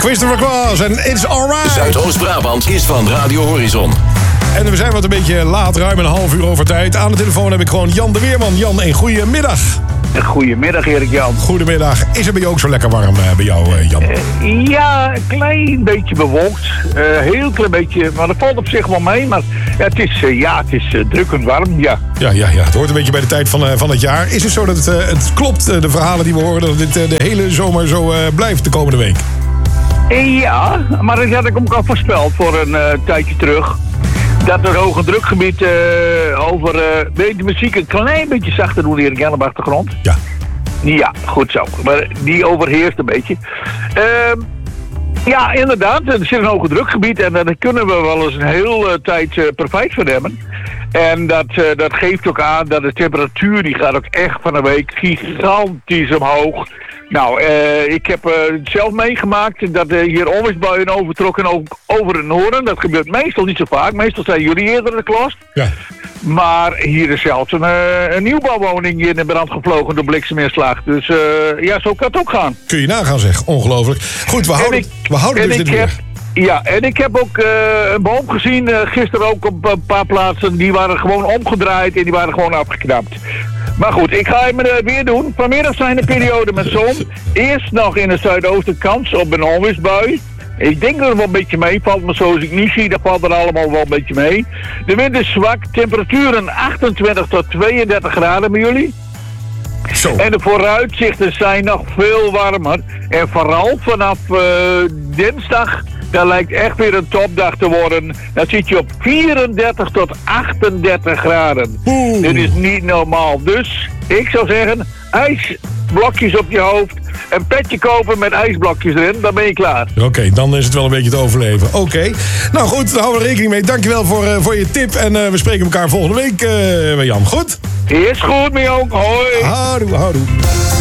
Christopher Cross en It's Alright. Zuidoost-Brabant is van Radio Horizon. En we zijn wat een beetje laat, ruim een half uur over tijd. Aan de telefoon heb ik gewoon Jan de Weerman. Jan, een goedemiddag. Goedemiddag, Erik-Jan. Goedemiddag. Is het bij jou ook zo lekker warm bij jou, Jan? Ja, een klein beetje bewolkt. Heel klein beetje, maar dat valt op zich wel mee. Maar ja, het is drukkend warm, ja. Ja, het hoort een beetje bij de tijd van het jaar. Is het zo dat het klopt, de verhalen die we horen, dat dit de hele zomer zo blijft de komende week? Ja, maar dat had ik ook al voorspeld voor een tijdje terug. Dat het hoge drukgebied weet de muziek een klein beetje zachter doen hier in de achtergrond. Ja. Ja, goed zo. Maar die overheerst een beetje. Ja, inderdaad. Er zit een hoge drukgebied en daar kunnen we wel eens een hele tijd profijt van hebben. En dat geeft ook aan dat de temperatuur die gaat ook echt van de week gigantisch omhoog. Nou, ik heb het zelf meegemaakt dat hier onweersbuien overtrokken over het noorden. Dat gebeurt meestal niet zo vaak. Meestal zijn jullie eerder de klas. Ja. Maar hier is zelfs een nieuwbouwwoning in de brand gevlogen door blikseminslag. Dus ja, zo kan het ook gaan. Kun je nagaan, zeg. Ongelooflijk. Goed, we houden dus dit weer. Ja, en ik heb ook een boom gezien, gisteren ook op een paar plaatsen. Die waren gewoon omgedraaid en die waren gewoon afgeknapt. Maar goed, ik ga hem weer doen. Vanmiddag zijn er perioden met zon. Eerst nog in het zuidoosten kans op een onweersbui. Ik denk dat er wel een beetje meevalt, maar zoals ik nu zie, dat valt er allemaal wel een beetje mee. De wind is zwak, temperaturen 28 tot 32 graden bij jullie. Zo. En de vooruitzichten zijn nog veel warmer. En vooral vanaf dinsdag, dat lijkt echt weer een topdag te worden. Dan zit je op 34 tot 38 graden. Dit is niet normaal. Dus ik zou zeggen, ijsblokjes op je hoofd. Een petje kopen met ijsblokjes erin, dan ben je klaar. Oké, dan is het wel een beetje te overleven. Oké. Nou goed, daar houden we rekening mee. Dankjewel voor je tip. En we spreken elkaar volgende week, Jan. Goed? Is goed, mee ook. Hoi. Houdoe.